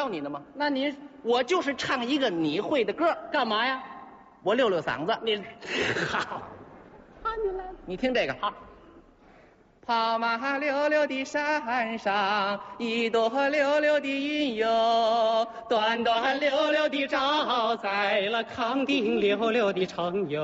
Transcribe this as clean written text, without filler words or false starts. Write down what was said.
教你呢吗？ 那您我就是唱一个你会的歌， 干嘛呀？ 我溜溜嗓子。 你好，你来， 你听这个好。 跑马溜溜的山上，一朵溜溜的云哟，端端溜溜的照在了康定溜溜的城哟。